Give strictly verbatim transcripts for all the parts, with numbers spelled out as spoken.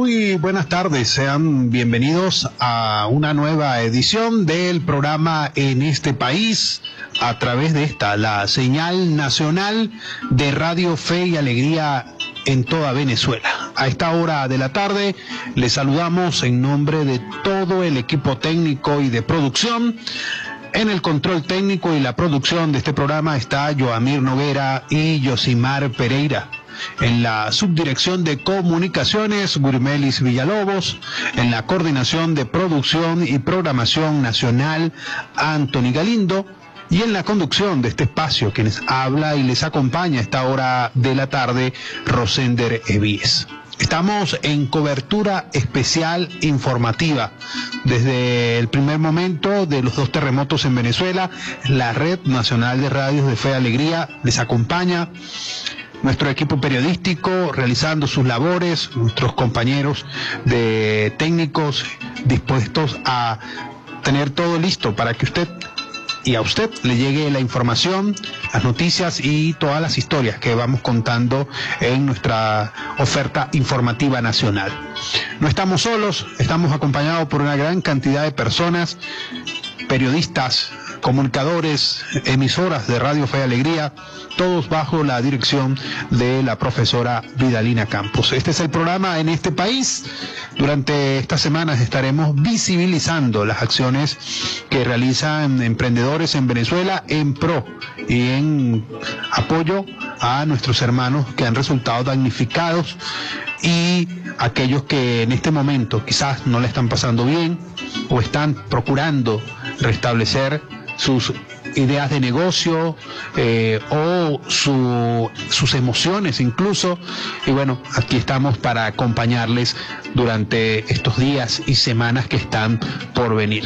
Muy buenas tardes, sean bienvenidos a una nueva edición del programa En este País, a través de esta, la señal nacional de Radio Fe y Alegría en toda Venezuela. A esta hora de la tarde les saludamos en nombre de todo el equipo técnico y de producción. En el control técnico y la producción de este programa está Joamir Noguera y Yosimar Pereira. En la subdirección de comunicaciones, Gurmelis Villalobos. En la coordinación de producción y programación nacional, Anthony Galindo. Y en la conducción de este espacio, quienes habla y les acompaña a esta hora de la tarde, Rosender Evíes. Estamos en cobertura especial informativa. Desde el primer momento de los dos terremotos en Venezuela, la Red Nacional de Radios de Fe y Alegría les acompaña. Nuestro equipo periodístico realizando sus labores, nuestros compañeros de técnicos dispuestos a tener todo listo para que usted y a usted le llegue la información, las noticias y todas las historias que vamos contando en nuestra oferta informativa nacional. No estamos solos, estamos acompañados por una gran cantidad de personas, periodistas, comunicadores, emisoras de Radio Fe y Alegría, todos bajo la dirección de la profesora Vidalina Campos. Este es el programa En este País. Durante estas semanas estaremos visibilizando las acciones que realizan emprendedores en Venezuela en pro y en apoyo a nuestros hermanos que han resultado damnificados y aquellos que en este momento quizás no le están pasando bien o están procurando restablecer sus ideas de negocio eh, o su, sus emociones incluso. Y bueno, aquí estamos para acompañarles durante estos días y semanas que están por venir.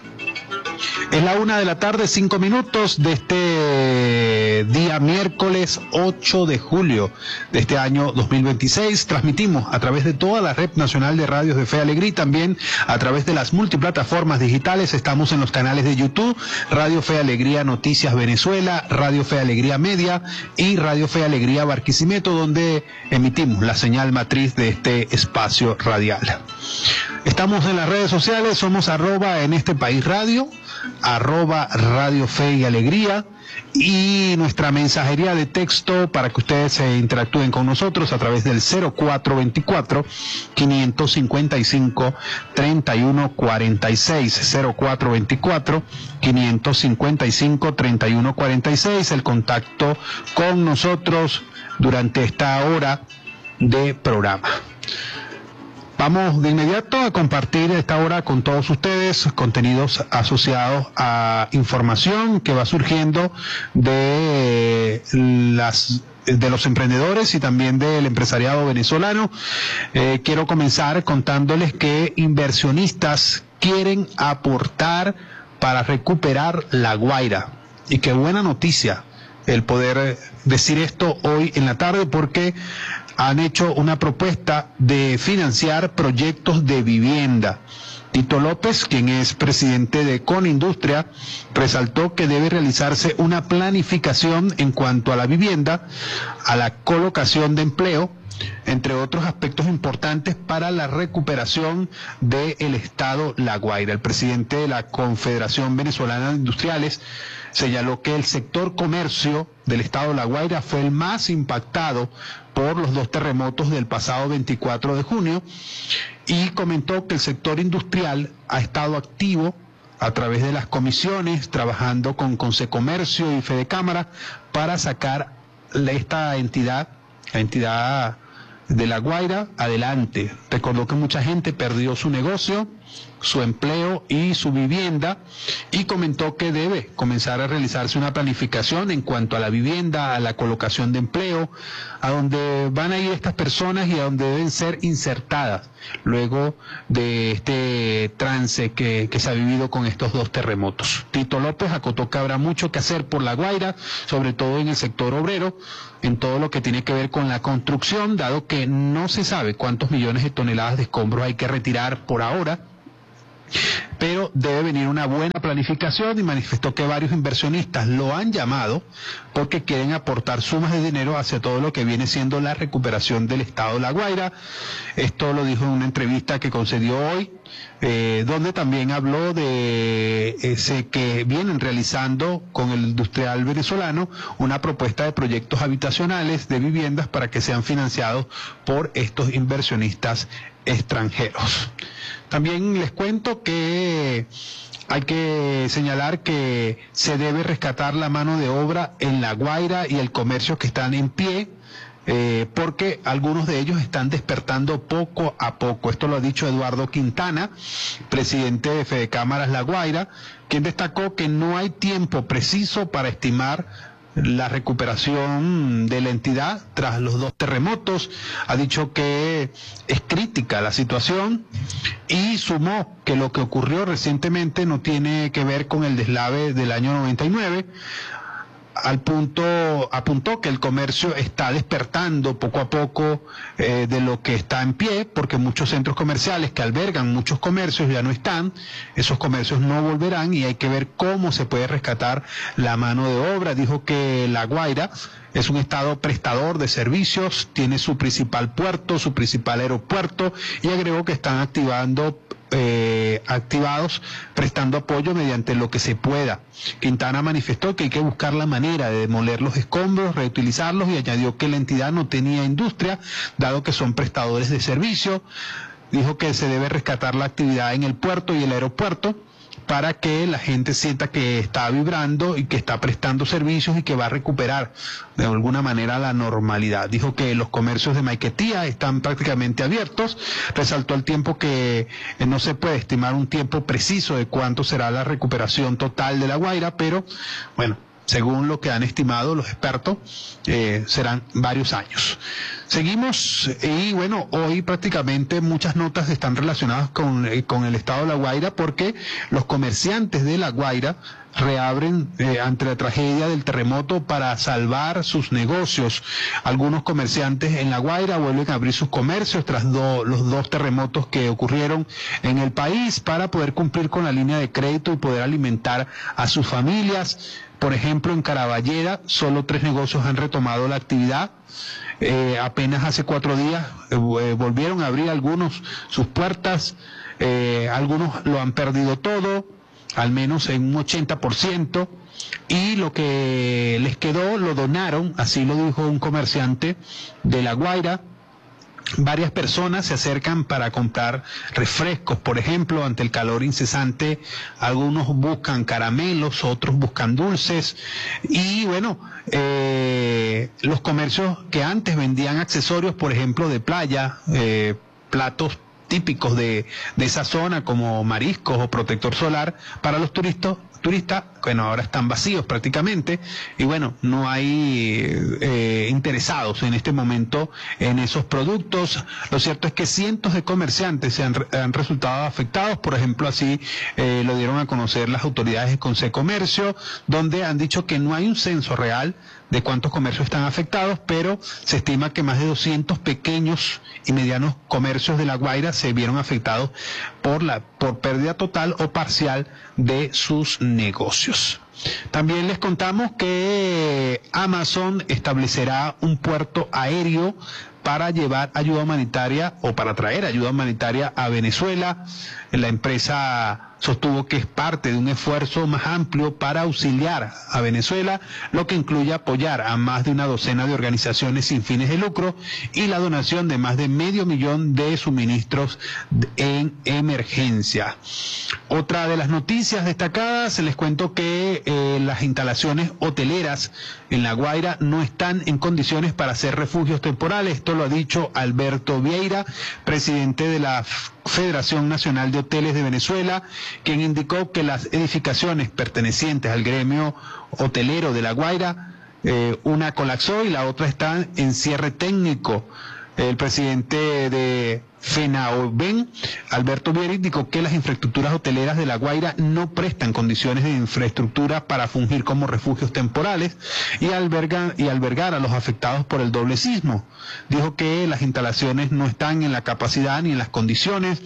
Es la una de la tarde, cinco minutos de este día miércoles ocho de julio de este año dos mil veintiséis. Transmitimos a través de toda la Red Nacional de Radios de Fe y Alegría y también a través de las multiplataformas digitales. Estamos en los canales de YouTube, Radio Fe y Alegría Noticias Venezuela, Radio Fe y Alegría Media y Radio Fe y Alegría Barquisimeto, donde emitimos la señal matriz de este espacio radial. Estamos en las redes sociales, somos arroba en este país radio, arroba Radio Fe y Alegría, y nuestra mensajería de texto para que ustedes se interactúen con nosotros a través del cero cuatro veinticuatro, quinientos cincuenta y cinco, treinta y uno cuarenta y seis, cero cuatro veinticuatro, quinientos cincuenta y cinco, treinta y uno cuarenta y seis, el contacto con nosotros durante esta hora de programa. Vamos de inmediato a compartir esta hora con todos ustedes contenidos asociados a información que va surgiendo de las de los emprendedores y también del empresariado venezolano. Eh, quiero comenzar contándoles que inversionistas quieren aportar para recuperar La Guaira. Y qué buena noticia el poder decir esto hoy en la tarde, porque han hecho una propuesta de financiar proyectos de vivienda. Tito López, quien es presidente de Conindustria, resaltó que debe realizarse una planificación en cuanto a la vivienda, a la colocación de empleo, entre otros aspectos importantes para la recuperación del estado La Guaira. El presidente de la Confederación Venezolana de Industriales señaló que el sector comercio del estado La Guaira fue el más impactado por los dos terremotos del pasado veinticuatro de junio y comentó que el sector industrial ha estado activo a través de las comisiones, trabajando con Consecomercio y Fedecámara para sacar esta entidad, la entidad de La Guaira, adelante. Recordó que mucha gente perdió su negocio, su empleo y su vivienda, y comentó que debe comenzar a realizarse una planificación en cuanto a la vivienda, a la colocación de empleo, a donde van a ir estas personas y a donde deben ser insertadas luego de este trance que, que se ha vivido con estos dos terremotos. Tito López acotó que habrá mucho que hacer por La Guaira, sobre todo en el sector obrero, en todo lo que tiene que ver con la construcción, dado que no se sabe cuántos millones de toneladas de escombros hay que retirar por ahora, pero debe venir una buena planificación, y manifestó que varios inversionistas lo han llamado porque quieren aportar sumas de dinero hacia todo lo que viene siendo la recuperación del estado de La Guaira. Esto lo dijo en una entrevista que concedió hoy, eh, donde también habló de ese que vienen realizando con el industrial venezolano una propuesta de proyectos habitacionales de viviendas para que sean financiados por estos inversionistas extranjeros. También les cuento que hay que señalar que se debe rescatar la mano de obra en La Guaira y el comercio que están en pie, eh, porque algunos de ellos están despertando poco a poco. Esto lo ha dicho Eduardo Quintana, presidente de Fedecámaras La Guaira, quien destacó que no hay tiempo preciso para estimar la recuperación de la entidad tras los dos terremotos. Ha dicho que es crítica la situación y sumó que lo que ocurrió recientemente no tiene que ver con el deslave del año noventa y nueve. Al punto, apuntó que el comercio está despertando poco a poco eh, de lo que está en pie, porque muchos centros comerciales que albergan muchos comercios ya no están, esos comercios no volverán y hay que ver cómo se puede rescatar la mano de obra. Dijo que La Guaira es un estado prestador de servicios, tiene su principal puerto, su principal aeropuerto, y agregó que están activando Eh, activados prestando apoyo mediante lo que se pueda. Quintana manifestó que hay que buscar la manera de demoler los escombros, reutilizarlos, y añadió que la entidad no tenía industria, dado que son prestadores de servicio. Dijo que se debe rescatar la actividad en el puerto y el aeropuerto para que la gente sienta que está vibrando y que está prestando servicios y que va a recuperar de alguna manera la normalidad. Dijo que los comercios de Maiquetía están prácticamente abiertos. Resaltó el tiempo que eh, no se puede estimar un tiempo preciso de cuánto será la recuperación total de La Guaira, pero bueno, según lo que han estimado los expertos, eh, serán varios años. Seguimos, y bueno, hoy prácticamente muchas notas están relacionadas con, eh, con el estado de La Guaira, porque los comerciantes de La Guaira reabren eh, ante la tragedia del terremoto para salvar sus negocios. Algunos comerciantes en La Guaira vuelven a abrir sus comercios tras do, los dos terremotos que ocurrieron en el país, para poder cumplir con la línea de crédito y poder alimentar a sus familias. Por ejemplo, en Caraballera solo tres negocios han retomado la actividad. Eh, apenas hace cuatro días eh, volvieron a abrir algunos sus puertas, eh, algunos lo han perdido todo, al menos en un ochenta por ciento, y lo que les quedó lo donaron, así lo dijo un comerciante de La Guaira. Varias personas se acercan para comprar refrescos, por ejemplo, ante el calor incesante. Algunos buscan caramelos, otros buscan dulces, y bueno, eh, los comercios que antes vendían accesorios, por ejemplo, de playa, eh, platos típicos de, de esa zona como mariscos o protector solar para los turistas, turistas, bueno, ahora están vacíos prácticamente, y bueno, no hay eh, interesados en este momento en esos productos. Lo cierto es que cientos de comerciantes se han, han resultado afectados. Por ejemplo, así eh, lo dieron a conocer las autoridades de Consecomercio, donde han dicho que no hay un censo real de cuántos comercios están afectados, pero se estima que más de doscientos pequeños y medianos comercios de La Guaira se vieron afectados por la por pérdida total o parcial de sus negocios. También les contamos que Amazon establecerá un puerto aéreo para llevar ayuda humanitaria o para traer ayuda humanitaria a Venezuela. La empresa sostuvo que es parte de un esfuerzo más amplio para auxiliar a Venezuela, lo que incluye apoyar a más de una docena de organizaciones sin fines de lucro y la donación de más de medio millón de suministros en emergencia. Otra de las noticias destacadas, les cuento que eh, las instalaciones hoteleras en La Guaira no están en condiciones para ser refugios temporales. Esto lo ha dicho Alberto Vieira, presidente de la Federación Nacional de Hoteles de Venezuela, quien indicó que las edificaciones pertenecientes al gremio hotelero de La Guaira, eh, una colapsó y la otra está en cierre técnico. El presidente de FENAOVEN, Alberto Viera, indicó que las infraestructuras hoteleras de La Guaira no prestan condiciones de infraestructura para fungir como refugios temporales y albergar, y albergar a los afectados por el doble sismo. Dijo que las instalaciones no están en la capacidad ni en las condiciones,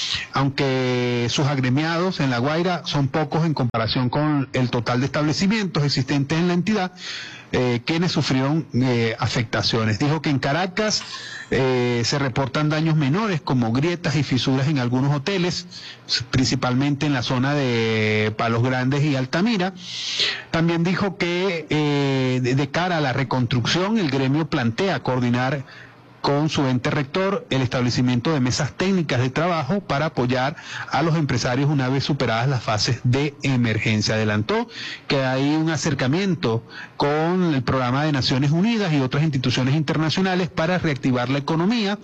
aunque sus agremiados en La Guaira son pocos en comparación con el total de establecimientos existentes en la entidad, eh, quienes sufrieron eh, afectaciones. Dijo que en Caracas eh, se reportan daños menores como grietas y fisuras en algunos hoteles, principalmente en la zona de Palos Grandes y Altamira. También dijo que eh, de, de cara a la reconstrucción, el gremio plantea coordinar con su ente rector el establecimiento de mesas técnicas de trabajo para apoyar a los empresarios una vez superadas las fases de emergencia. Adelantó que hay un acercamiento con el programa de Naciones Unidas y otras instituciones internacionales para reactivar la economía.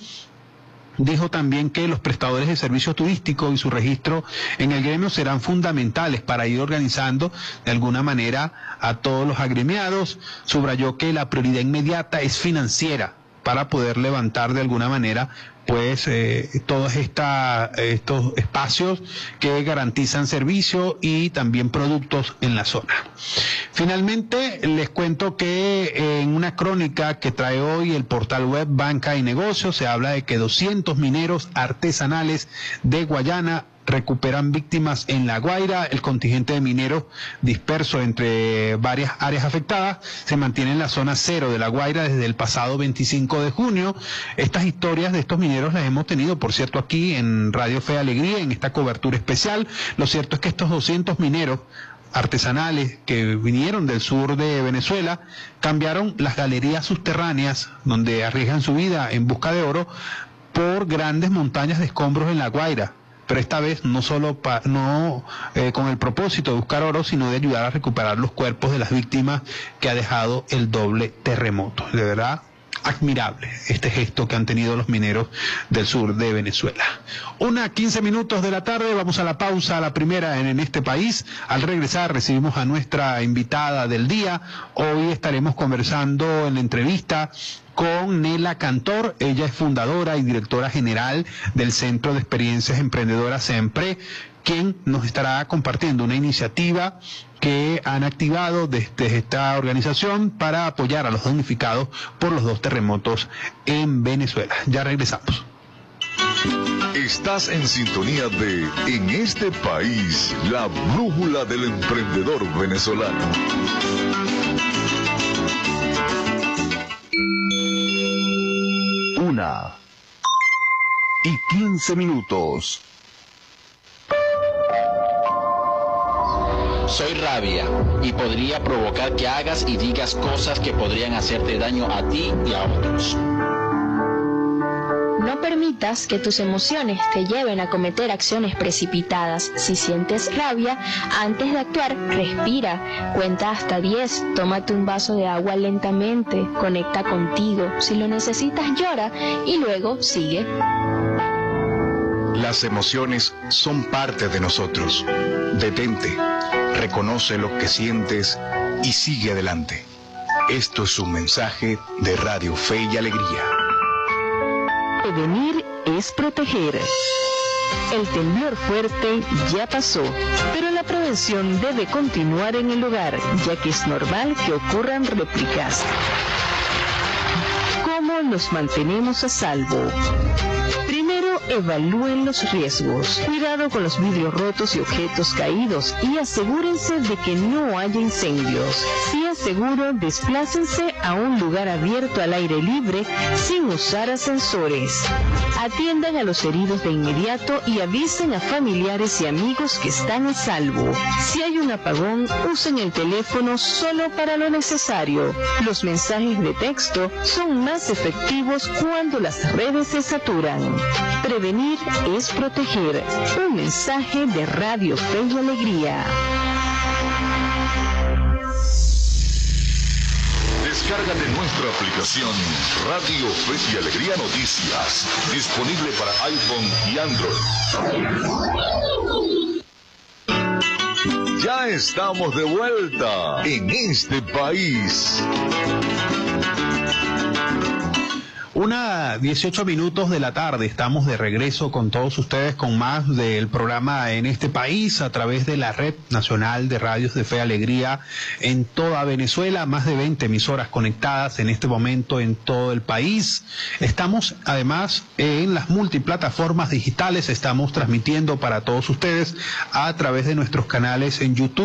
Dijo también que los prestadores de servicios turísticos y su registro en el gremio serán fundamentales para ir organizando de alguna manera a todos los agremiados. Subrayó que la prioridad inmediata es financiera para poder levantar de alguna manera pues eh, todos esta, estos espacios que garantizan servicios y también productos en la zona. Finalmente, les cuento que en una crónica que trae hoy el portal web Banca y Negocios, se habla de que doscientos mineros artesanales de Guayana recuperan víctimas en La Guaira. El contingente de mineros disperso entre varias áreas afectadas se mantiene en la zona cero de La Guaira desde el pasado veinticinco de junio. Estas historias de estos mineros las hemos tenido, por cierto, aquí en Radio Fe y Alegría, en esta cobertura especial. Lo cierto es que estos doscientos mineros artesanales que vinieron del sur de Venezuela cambiaron las galerías subterráneas donde arriesgan su vida en busca de oro por grandes montañas de escombros en La Guaira. Pero esta vez no solo pa, no eh, con el propósito de buscar oro, sino de ayudar a recuperar los cuerpos de las víctimas que ha dejado el doble terremoto. De verdad, admirable este gesto que han tenido los mineros del sur de Venezuela. Una quince minutos de la tarde, vamos a la pausa, a la primera en, en este país. Al regresar recibimos a nuestra invitada del día. Hoy estaremos conversando en la entrevista con Nela Cantor. Ella es fundadora y directora general del Centro de Experiencias Emprendedoras CEMPRE, quien nos estará compartiendo una iniciativa que han activado desde esta organización para apoyar a los damnificados por los dos terremotos en Venezuela. Ya regresamos. Estás en sintonía de En este país, la brújula del emprendedor venezolano. Una y quince minutos. Soy rabia y podría provocar que hagas y digas cosas que podrían hacerte daño a ti y a otros. No permitas que tus emociones te lleven a cometer acciones precipitadas. Si sientes rabia, antes de actuar, respira, cuenta hasta diez, tómate un vaso de agua lentamente, conecta contigo. Si lo necesitas, llora y luego sigue. Las emociones son parte de nosotros. Detente, reconoce lo que sientes y sigue adelante. Esto es un mensaje de Radio Fe y Alegría. Prevenir es proteger. El temblor fuerte ya pasó, pero la prevención debe continuar en el hogar, ya que es normal que ocurran réplicas. ¿Cómo nos mantenemos a salvo? Primero, evalúen los riesgos. Cuidado con los vidrios rotos y objetos caídos y asegúrense de que no haya incendios. Si es seguro, desplácense a un lugar abierto al aire libre sin usar ascensores. Atiendan a los heridos de inmediato y avisen a familiares y amigos que están a salvo. Si hay un apagón, usen el teléfono solo para lo necesario. Los mensajes de texto son más efectivos cuando las redes se saturan. Prevenir es proteger. Un mensaje de Radio Fe y Alegría. Descárgate nuestra aplicación Radio Fe y Alegría Noticias, disponible para iPhone y Android. Ya estamos de vuelta en este país. Una dieciocho minutos de la tarde, estamos de regreso con todos ustedes con más del programa En este País a través de la Red Nacional de Radios de Fe y Alegría en toda Venezuela, más de veinte emisoras conectadas en este momento en todo el país. Estamos además en las multiplataformas digitales, estamos transmitiendo para todos ustedes a través de nuestros canales en YouTube.